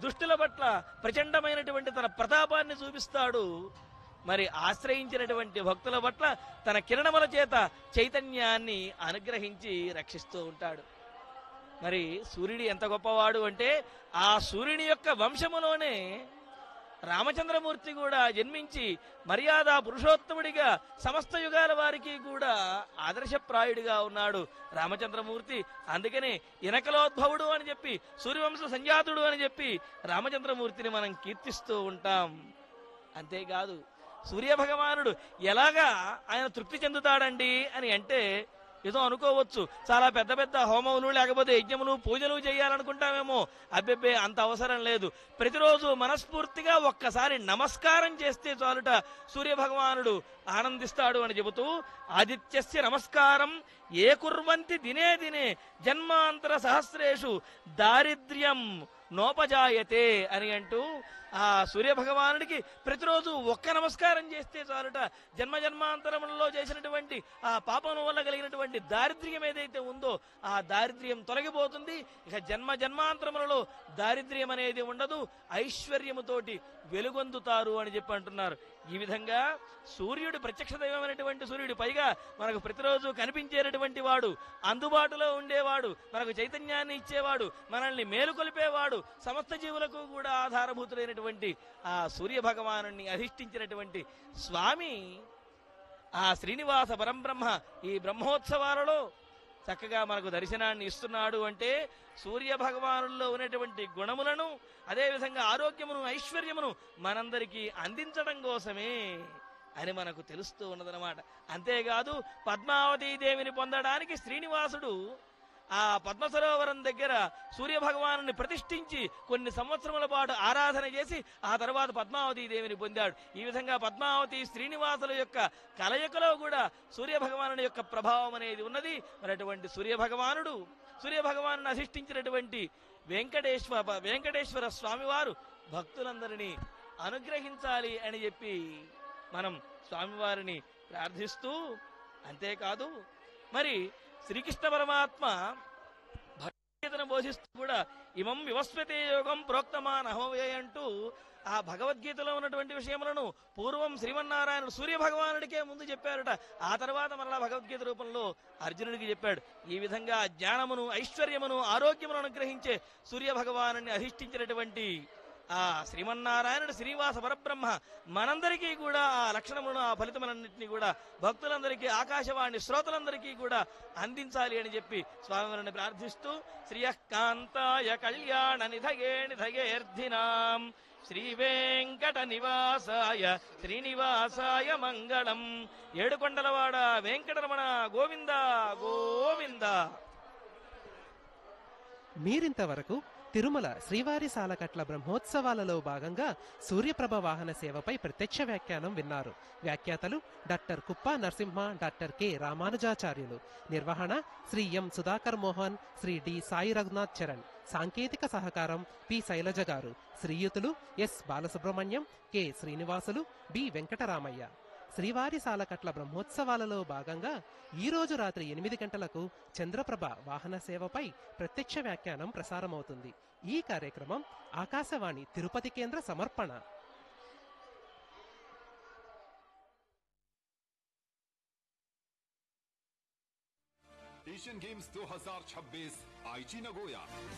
దుష్టుల పట్ల ప్రచండమైనటువంటి తన ప్రతాపాన్ని చూపిస్తాడు. మరి ఆశ్రయించినటువంటి భక్తుల పట్ల తన కిరణముల చేత చైతన్యాన్ని అనుగ్రహించి రక్షిస్తూ ఉంటాడు. మరి సూర్యుడు ఎంత గొప్పవాడు అంటే ఆ సూర్యుని యొక్క వంశములోనే రామచంద్రమూర్తి కూడా జన్మించి మర్యాద పురుషోత్తముడిగా సమస్త యుగాల వారికి కూడా ఆదర్శప్రాయుడిగా ఉన్నాడు రామచంద్రమూర్తి. అందుకనే ఇనకలోద్భవుడు అని చెప్పి, సూర్యవంశ సంజాతుడు అని చెప్పి రామచంద్రమూర్తిని మనం కీర్తిస్తూ ఉంటాం. అంతేకాదు సూర్యభగవానుడు ఎలాగా ఆయన తృప్తి చెందుతాడండి అని అంటే ఏదో అనుకోవచ్చు, చాలా పెద్ద పెద్ద హోమములు లేకపోతే యజ్ఞములు పూజలు చేయాలనుకుంటామేమో. అబ్బెబ్బే, అంత అవసరం లేదు. ప్రతిరోజు మనస్ఫూర్తిగా ఒక్కసారి నమస్కారం చేస్తే చాలుట సూర్యభగవానుడు ఆనందిస్తాడు అని చెబుతూ, ఆదిత్యస్య నమస్కారం ఏ కుర్వంతి దినే దినే జన్మాంతర సహస్రేషు దారిద్ర్యం నోపజాయతే అని అంటూ ఆ సూర్యభగవానుడికి ప్రతిరోజు ఒక్క నమస్కారం చేస్తే చాలుట జన్మజన్మాంతరములలో చేసినటువంటి ఆ పాపం వల్ల కలిగినటువంటి దారిద్ర్యం ఏదైతే ఉందో ఆ దారిద్ర్యం తొలగిపోతుంది. ఇక జన్మ జన్మాంతరములలో దారిద్ర్యం అనేది ఉండదు, ఐశ్వర్యముతోటి వెలుగొందుతారు అని చెప్పి అంటున్నారు. ఈ విధంగా సూర్యుడు ప్రత్యక్ష దైవమైనటువంటి సూర్యుడు, పైగా మనకు ప్రతిరోజు కనిపించేటటువంటి వాడు, అందుబాటులో ఉండేవాడు, మనకు చైతన్యాన్ని ఇచ్చేవాడు, మనల్ని మేలుకొలిపేవాడు, సమస్త జీవులకు కూడా ఆధారభూతులైనటువంటి ఆ సూర్య భగవాను అధిష్ఠించినటువంటి స్వామి ఆ శ్రీనివాస పరంబ్రహ్మ ఈ బ్రహ్మోత్సవాలలో చక్కగా మనకు దర్శనాన్ని ఇస్తున్నాడు. అంటే సూర్య భగవానుల్లో ఉన్నటువంటి గుణములను, అదేవిధంగా ఆరోగ్యమును, ఐశ్వర్యమును మనందరికీ అందించడం కోసమే అని మనకు తెలుస్తూ ఉన్నదన్నమాట. అంతేకాదు పద్మావతీ దేవిని పొందడానికి శ్రీనివాసుడు ఆ పద్మసరోవరం దగ్గర సూర్యభగవాను ప్రతిష్ఠించి కొన్ని సంవత్సరముల పాటు ఆరాధన చేసి ఆ తర్వాత పద్మావతీ దేవిని పొందాడు. ఈ విధంగా పద్మావతి శ్రీనివాసుల యొక్క కలయికలో కూడా సూర్యభగవాను యొక్క ప్రభావం అనేది ఉన్నది. మరి అటువంటి సూర్యభగవాను అధిష్ఠించినటువంటి వెంకటేశ్వర స్వామివారు భక్తులందరినీ అనుగ్రహించాలి అని చెప్పి మనం స్వామివారిని ప్రార్థిస్తూ, అంతేకాదు మరి శ్రీకృష్ణ పరమాత్మ భగవద్గీతను బోధిస్తూ కూడా ఇమం వివస్వతే యోగం ప్రోక్తమాన్ అహోవే అంటూ ఆ భగవద్గీతలో ఉన్నటువంటి విషయములను పూర్వం శ్రీమన్నారాయణుడు సూర్యభగవానుడికే ముందు చెప్పారట. ఆ తర్వాత మరలా భగవద్గీత రూపంలో అర్జునుడికి చెప్పాడు. ఈ విధంగా జ్ఞానమును, ఐశ్వర్యమును, ఆరోగ్యమును అనుగ్రహించే సూర్యభగవాను అధిష్ఠించినటువంటి ఆ శ్రీమన్నారాయణుడు శ్రీనివాస పరబ్రహ్మ మనందరికీ కూడా ఆ లక్షణములను, ఆ ఫలితములన్నింటినీ కూడా భక్తులందరికీ, ఆకాశవాణి శ్రోతలందరికీ కూడా అందించాలి అని చెప్పి స్వామివారిని ప్రార్థిస్తూ, శ్రియకాంతాయ కళ్యాణ నిధగే నిధగేర్ధినాం శ్రీ వెంకట నివాసాయ శ్రీనివాసాయ మంగళం. ఏడుకొండలవాడ వెంకటరమణ గోవింద గోవింద. మీరింతవరకు తిరుమల శ్రీవారి సాలకట్ల బ్రహ్మోత్సవాలలో భాగంగా సూర్యప్రభ వాహన సేవపై ప్రత్యక్ష వ్యాఖ్యానం విన్నారు. వ్యాఖ్యాతలు డాక్టర్ కుప్ప నరసింహ, డాక్టర్ కె రామానుజాచార్యులు. నిర్వహణ శ్రీ ఎం సుధాకర్ మోహన్, శ్రీ డి సాయి రఘునాథ్ చరణ్. సాంకేతిక సహకారం పి శైలజ గారు. శ్రీయుతులు yes Balasubrahmanyam, K Srinivasulu, B Venkataramayya. శ్రీవారి సాలకట్ల బ్రహ్మోత్సవాలలో భాగంగా ఈ రోజు రాత్రి 8 గంటలకు చంద్రప్రభ వాహన సేవపై ప్రత్యక్ష వ్యాఖ్యానం ప్రసారమవుతుంది. ఈ కార్యక్రమం ఆకాశవాణి తిరుపతి కేంద్ర సమర్పణ. एशियन गेम्स 2026 आईची Nagoya.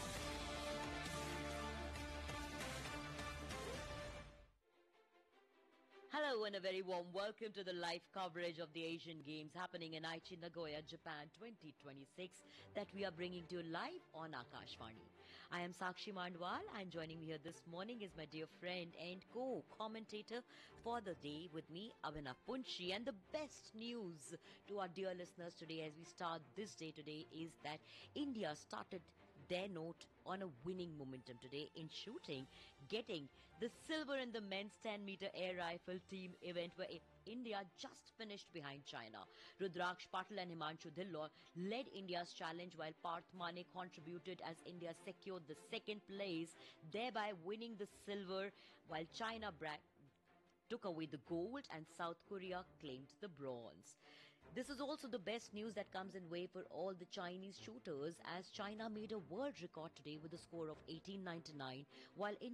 Hello and a very warm welcome to the live coverage of the Asian Games happening in Aichi, Nagoya, Japan 2026 that we are bringing to you live on Akashvani. I am Sakshi Mandwal and joining me here this morning is my dear friend and co-commentator for the day with me, Abhinav Punchi. And the best news to our dear listeners today as we start this day today is that India started their note on a winning momentum today in shooting, getting the silver in the men's 10-meter air rifle team event where India just finished behind China. Rudraksh Patil and Himanshu Dhillon led India's challenge while Parth Mane contributed as India secured the second place, thereby winning the silver while China took away the gold and South Korea claimed the bronze. This is also the best news that comes in way for all the Chinese shooters as China made a world record today with a score of 1899 while